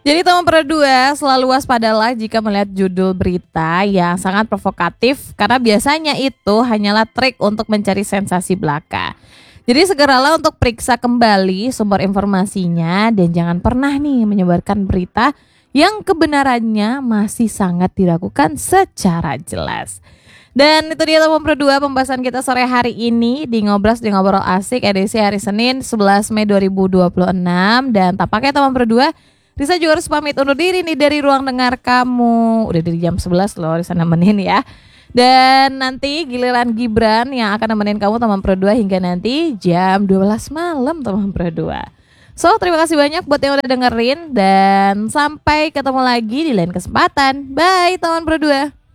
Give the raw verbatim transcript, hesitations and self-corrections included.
Jadi teman Pro dua, selalu waspadalah jika melihat judul berita yang sangat provokatif karena biasanya itu hanyalah trik untuk mencari sensasi belaka. Jadi segeralah untuk periksa kembali sumber informasinya dan jangan pernah nih menyebarkan berita yang kebenarannya masih sangat diragukan secara jelas. Dan itu dia teman Pro dua pembahasan kita sore hari ini di Ngobras di Ngobrol Asik edisi hari Senin sebelas Mei dua ribu dua puluh enam. Dan tampaknya teman Pro dua, Risa juga harus pamit undur diri nih dari ruang dengar kamu. Udah dari jam sebelas loh Risa nemenin ya. Dan nanti giliran Gibran yang akan nemenin kamu teman Pro dua hingga nanti jam dua belas malam teman Pro dua. So terima kasih banyak buat yang udah dengerin dan sampai ketemu lagi di lain kesempatan. Bye teman Pro dua.